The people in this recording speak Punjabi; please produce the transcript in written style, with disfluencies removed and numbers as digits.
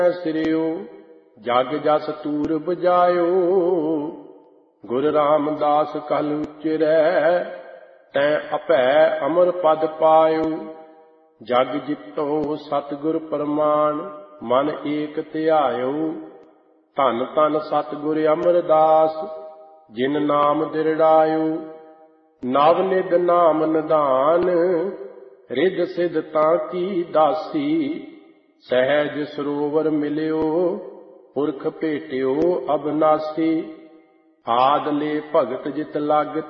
ਸਿਰਿਓ ਜਗ ਜਸ ਤੂਰ ਬਜਾਇਓ। ਗੁਰ ਰਾਮਦਾਸ ਕਲ ਉਚਰੈ ਤੈਂ ਅਭੈ ਅਮਰ ਪਦ ਪਾਇਓ। ਜਗ ਜਿਤੋ ਸਤਿਗੁਰ ਪ੍ਰਮਾਣ ਮਨ ਏਕ ਧਿਆਇਓ। ਧੰਨ ਧੰਨ ਸਤਿਗੁਰ ਅਮਰਦਾਸ ਜਿਨ ਨਾਮ ਦਿਰੜਾਇਓ। ਨਵ ਨਿਧ ਨਾਮ ਨਿਧਾਨ ਰਿੱਧ ਸਿਧ ਤਾਂ ਕੀ ਦਾਸੀ। ਸਹਿਜ ਸਰੋਵਰ ਮਿਲਿਓ ਪੁਰਖ ਭੇਟਿਓ ਅਬਨਾਸੀ। ਆਦ ਲੈ ਭਗਤ ਜਿਤ ਲਗ